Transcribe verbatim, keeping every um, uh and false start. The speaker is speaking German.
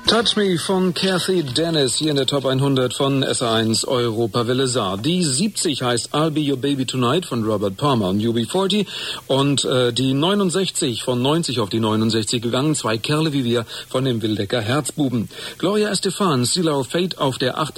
Touch Me von Kathy Dennis hier in der Top hundert von S R eins Europawelle Saar. Die siebzig heißt I'll Be Your Baby Tonight von Robert Palmer und U B vierzig und äh, die neunundsechzig von neunzig auf die neunundsechzig gegangen, zwei Kerle wie wir von dem Wildecker Herzbuben. Gloria Estefan, Seal Our Fate auf der